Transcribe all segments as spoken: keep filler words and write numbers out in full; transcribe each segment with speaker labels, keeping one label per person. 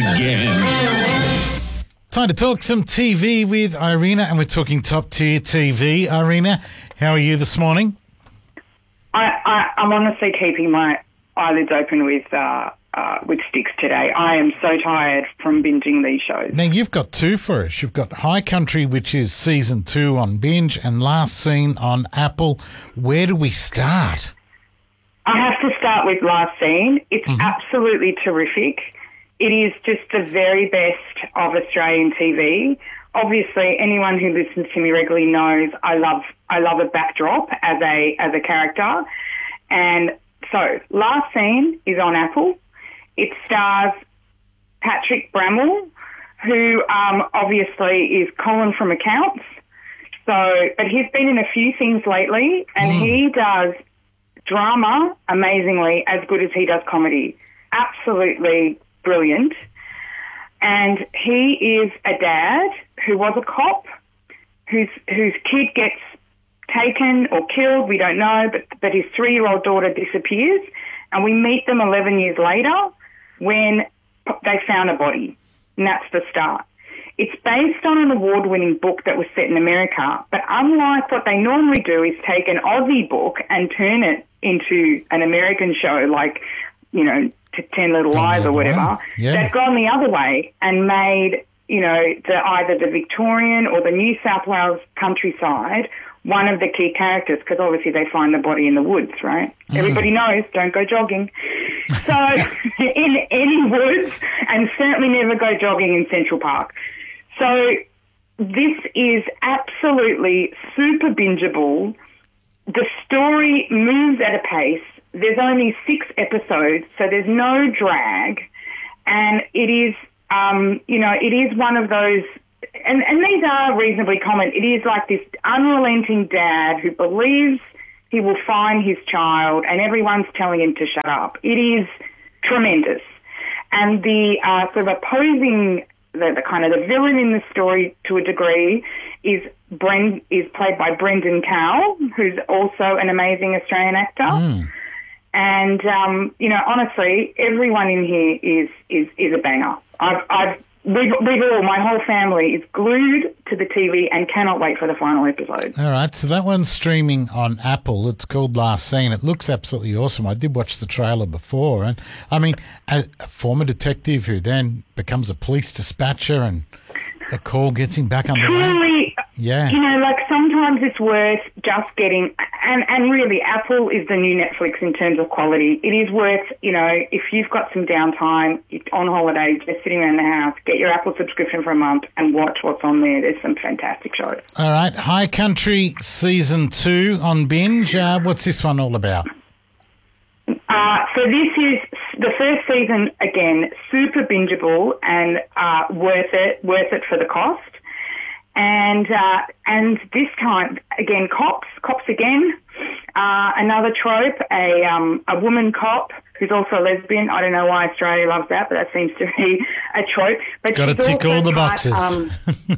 Speaker 1: again.
Speaker 2: Time to talk some T V with Irina, and we're talking top-tier T V. Irina, how are you this morning?
Speaker 3: I, I, I'm honestly keeping my eyelids open with uh, uh, with sticks today. I am so tired from binging these shows.
Speaker 2: Now, you've got two for us. You've got High Country, which is season two on Binge, and Last Scene on Apple. Where do we start?
Speaker 3: I have to start with Last Scene. It's mm-hmm. absolutely terrific. It is just the very best of Australian T V. Obviously, anyone who listens to me regularly knows I love I love a backdrop as a as a character. And so, Last Scene is on Apple. It stars Patrick Brammall, who um, obviously is Colin from Accounts. So, but he's been in a few things lately, and mm. he does drama amazingly as good as he does comedy. Absolutely brilliant. And he is a dad who was a cop, whose whose kid gets taken or killed, we don't know, but, but his three-year-old daughter disappears, and we meet them eleven years later when they found a body, and that's the start. It's based on an award-winning book that was set in America, but unlike what they normally do is take an Aussie book and turn it into an American show like, you know, Ten Little Lies or whatever. Yeah. They've gone the other way and made, you know, the, either the Victorian or the New South Wales countryside one of the key characters, because obviously they find the body in the woods, right? Mm. Everybody knows, don't go jogging. So in any woods, and certainly never go jogging in Central Park. So this is absolutely super bingeable. The story moves at a pace. There's only six episodes, so there's no drag. And it is, um, you know, it is one of those, and, and these are reasonably common. It is like this unrelenting dad who believes he will find his child and everyone's telling him to shut up. It is tremendous. And the uh, sort of opposing, the, the kind of the villain in the story to a degree is Bren, is played by Brendan Cowell, who's also an amazing Australian actor. Mm. And, um, you know, honestly, everyone in here is, is, is a banger. I've, I've, we've, we've all, my whole family is glued to the T V and cannot wait for the final episode.
Speaker 2: All right, so that one's streaming on Apple. It's called Last Scene. It looks absolutely awesome. I did watch the trailer before. And, I mean, a, a former detective who then becomes a police dispatcher and a call gets him back on the
Speaker 3: Truly,
Speaker 2: yeah.
Speaker 3: You know, like sometimes it's worth just getting, and, and really Apple is the new Netflix in terms of quality. It is worth, you know, if you've got some downtime, you're on holiday, just sitting around the house, get your Apple subscription for a month and watch what's on there. There's some fantastic shows.
Speaker 2: All right, High Country Season two on Binge. Uh, what's this one all about?
Speaker 3: Uh, so this is the first season, again, super bingeable and uh, worth it, worth it for the cost. And uh, and this time, again, cops, cops again. Uh, another trope, a um, a woman cop who's also a lesbian. I don't know why Australia loves that, but that seems to be a trope. But
Speaker 2: got to tick all the
Speaker 3: part,
Speaker 2: boxes.
Speaker 3: Um,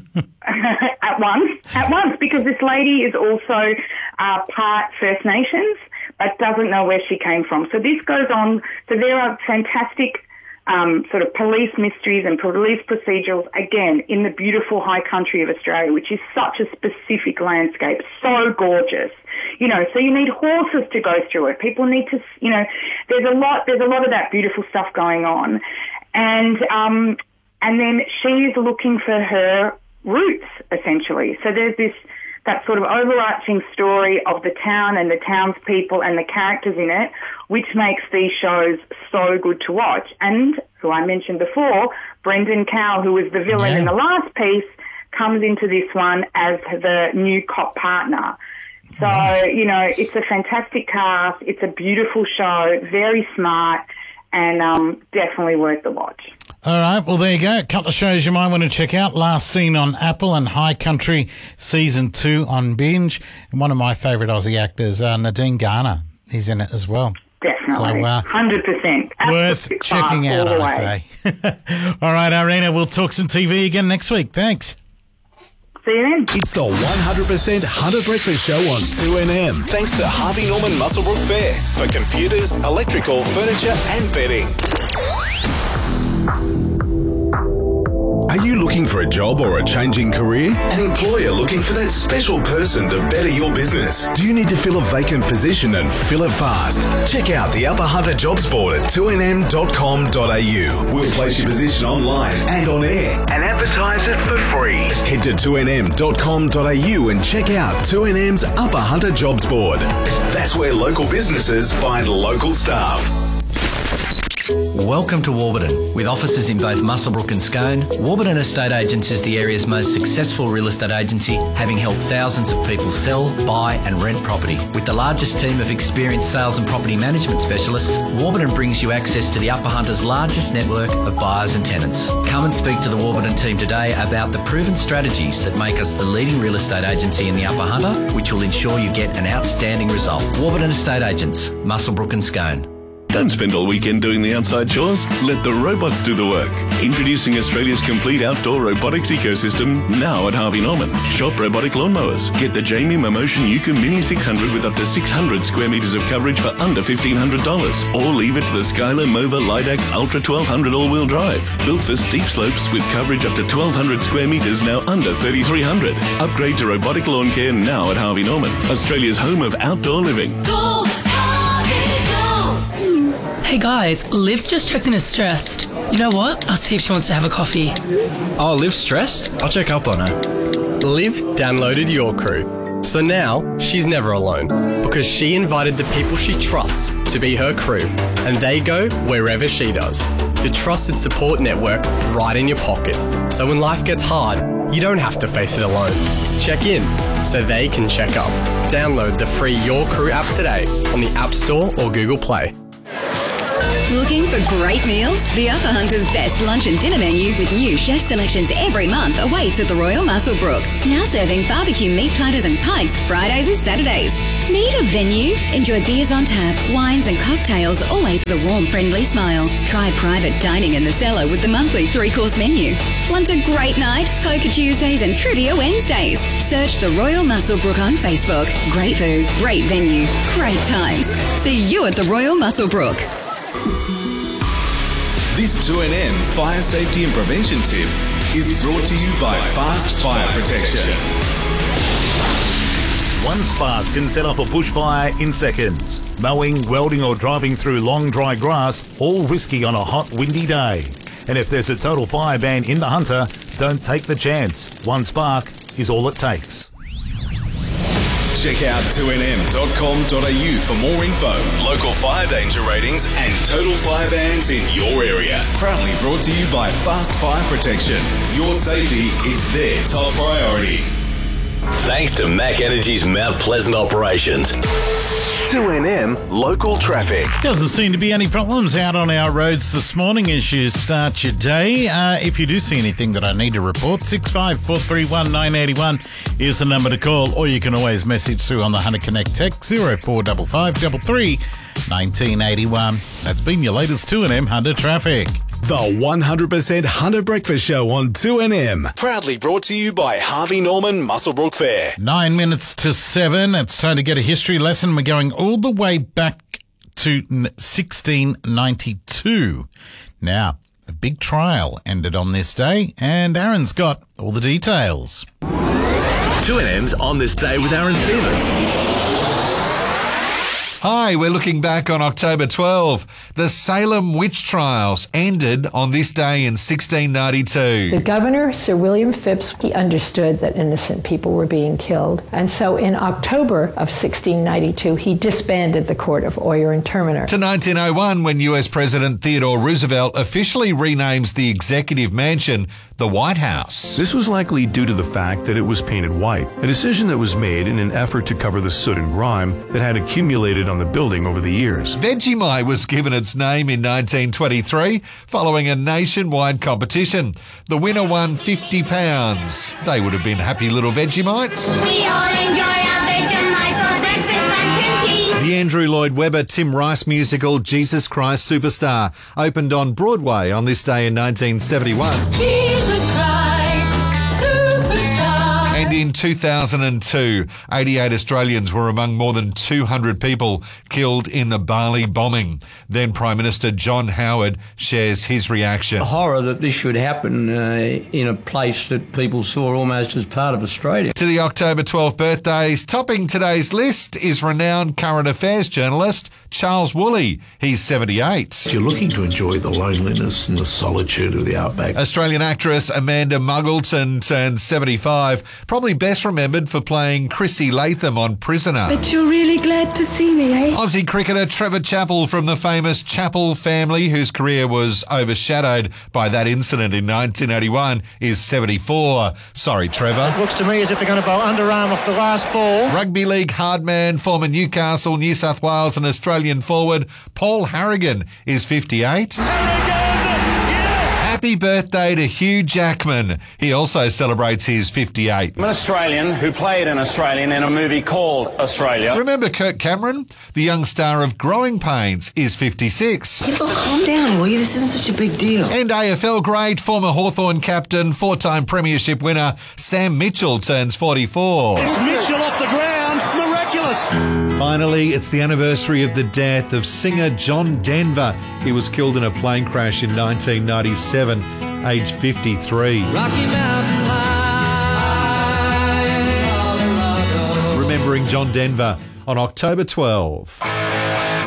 Speaker 3: at once, at once, because this lady is also uh, part First Nations, but doesn't know where she came from. So this goes on. So there are fantastic um, sort of police mysteries and police procedurals, again, in the beautiful high country of Australia, which is such a specific landscape, so gorgeous. You know, so you need horses to go through it. People need to, you know, there's a lot, there's a lot of that beautiful stuff going on. And, um, and then she's looking for her roots, essentially. So there's this, that sort of overarching story of the town and the townspeople and the characters in it, which makes these shows so good to watch. And, who I mentioned before, Brendan Cowell, who was the villain yeah. in the last piece, comes into this one as the new cop partner. So, you know, it's a fantastic cast. It's a beautiful show, very smart, and um, definitely worth the watch.
Speaker 2: All right, well, there you go. A couple of shows you might want to check out. Last Scene on Apple and High Country Season two on Binge. And one of my favourite Aussie actors, uh, Nadine Garner, is in it as well.
Speaker 3: Definitely.
Speaker 2: So, uh,
Speaker 3: one hundred percent.
Speaker 2: Worth checking out, I say. All right, Irina, we'll talk some T V again next week. Thanks.
Speaker 3: See you then.
Speaker 4: It's the one hundred percent Hunter Breakfast Show on two N M. Thanks to Harvey Norman Muswellbrook Fair for computers, electrical, furniture and bedding. Looking for a job or a changing career? An employer looking for that special person to better your business? Do you need to fill a vacant position and fill it fast? Check out the Upper Hunter Jobs Board at two n m dot com dot a u. We'll place your position online and on air and advertise it for free. Head to two n m dot com dot a u and check out two N M's Upper Hunter Jobs Board. That's where local businesses find local staff.
Speaker 1: Welcome to Warburton. With offices in both Muswellbrook and Scone, Warburton Estate Agents is the area's most successful real estate agency, having helped thousands of people sell, buy and rent property. With the largest team of experienced sales and property management specialists, Warburton brings you access to the Upper Hunter's largest network of buyers and tenants. Come and speak to the Warburton team today about the proven strategies that make us the leading real estate agency in the Upper Hunter, which will ensure you get an outstanding result. Warburton Estate Agents, Muswellbrook and Scone.
Speaker 5: Don't spend all weekend doing the outside chores. Let the robots do the work. Introducing Australia's complete outdoor robotics ecosystem now at Harvey Norman. Shop robotic lawnmowers. Get the Jamie Momotion Yuka Mini six hundred with up to six hundred square metres of coverage for under fifteen hundred dollars. Or leave it to the Skylar Mova Lidax Ultra twelve hundred all-wheel drive. Built for steep slopes with coverage up to twelve hundred square metres now under thirty-three hundred. Upgrade to robotic lawn care now at Harvey Norman. Australia's home of outdoor living.
Speaker 6: Go, Harvey, go! Hey guys, Liv's just checked in as stressed. You know what? I'll see if she wants to have a coffee.
Speaker 7: Oh, Liv's stressed? I'll check up on her.
Speaker 8: Liv downloaded Your Crew. So now she's never alone because she invited the people she trusts to be her crew and they go wherever she does. The trusted support network right in your pocket. So when life gets hard, you don't have to face it alone. Check in so they can check up. Download the free Your Crew app today on the App Store or Google Play.
Speaker 9: Looking for great meals? The Upper Hunter's best lunch and dinner menu with new chef selections every month awaits at the Royal Muswellbrook. Now serving barbecue meat platters and pints Fridays and Saturdays. Need a venue? Enjoy beers on tap, wines and cocktails, always with a warm, friendly smile. Try private dining in the cellar with the monthly three-course menu. Want a great night? Poker Tuesdays and Trivia Wednesdays. Search the Royal Muswellbrook on Facebook. Great food, great venue, great times. See you at the Royal Muswellbrook.
Speaker 4: This two N M fire safety and prevention tip is brought to you by Fast Fire Protection.
Speaker 10: One spark can set off a bushfire in seconds. Mowing, welding or driving through long dry grass, all risky on a hot windy day. And if there's a total fire ban in the Hunter, don't take the chance. One spark is all it takes.
Speaker 4: Check out two n m dot com dot a u for more info, local fire danger ratings and total fire bans in your area. Proudly brought to you by Fast Fire Protection. Your safety is their top priority.
Speaker 11: Thanks to Mac Energy's Mount Pleasant operations.
Speaker 4: two N M local traffic.
Speaker 2: Doesn't seem to be any problems out on our roads this morning as you start your day. Uh, if you do see anything that I need to report, six five four three one nine eight one is the number to call, or you can always message through on the Hunter Connect text zero four five five three three one nine eight one. That's been your latest two N M Hunter traffic.
Speaker 4: The one hundred percent Hunter Breakfast Show on two N M. Proudly brought to you by Harvey Norman Muswellbrook Fair.
Speaker 2: Nine minutes to seven. It's time to get a history lesson. We're going all the way back to sixteen ninety-two. Now, a big trial ended on this day, and Aaron's got all the details.
Speaker 11: two N M's On This Day with Aaron Stevens.
Speaker 12: Hi, we're looking back on October twelfth. The Salem witch trials ended on this day in sixteen ninety-two.
Speaker 13: The governor, Sir William Phipps, he understood that innocent people were being killed. And so in October of sixteen ninety-two, he disbanded the court of Oyer and Terminer.
Speaker 12: To nineteen oh one, when U S President Theodore Roosevelt officially renames the Executive Mansion the White House.
Speaker 14: This was likely due to the fact that it was painted white, a decision that was made in an effort to cover the soot and grime that had accumulated on the building over the years.
Speaker 12: Vegemite was given its name in nineteen twenty-three following a nationwide competition. The winner won fifty pounds. They would have been happy little Vegemites.
Speaker 15: We all enjoy our Vegemite for breakfast, lunch and tea.
Speaker 12: The Andrew Lloyd Webber Tim Rice musical Jesus Christ Superstar opened on Broadway on this day in nineteen seventy-one.
Speaker 15: Jesus Christ Superstar.
Speaker 12: And In two thousand two, eighty-eight Australians were among more than two hundred people killed in the Bali bombing. Then Prime Minister John Howard shares his reaction.
Speaker 16: A horror that this should happen uh, in a place that people saw almost as part of Australia.
Speaker 12: To the October twelfth birthdays, topping today's list is renowned current affairs journalist Charles Woolley. He's seventy-eight.
Speaker 17: If you're looking to enjoy the loneliness and the solitude of the outback.
Speaker 12: Australian actress Amanda Muggleton turned seventy-five, probably best remembered for playing Chrissy Latham on Prisoner.
Speaker 18: But you're really glad to see me, eh?
Speaker 12: Aussie cricketer Trevor Chappell from the famous Chappell family, whose career was overshadowed by that incident in nineteen eighty-one, is seventy-four. Sorry, Trevor.
Speaker 19: It looks to me as if they're going to bowl underarm off the last ball.
Speaker 12: Rugby league hardman, former Newcastle, New South Wales and Australian forward Paul Harrigan is fifty-eight. Happy birthday to Hugh Jackman. He also celebrates his fifty-eight.
Speaker 20: I'm an Australian who played an Australian in a movie called Australia.
Speaker 12: Remember Kirk Cameron? The young star of Growing Pains is fifty-six.
Speaker 21: Hey, look, calm down, will you? This isn't such a big deal.
Speaker 12: And A F L great, former Hawthorn captain, four-time premiership winner Sam Mitchell turns forty-four.
Speaker 22: It's Mitchell off the ground. Miraculous.
Speaker 12: Finally, it's the anniversary of the death of singer John Denver. He was killed in a plane crash in nineteen ninety-seven, aged fifty-three.
Speaker 23: Rocky Mountain High, Colorado.
Speaker 12: Remembering John Denver on October twelfth.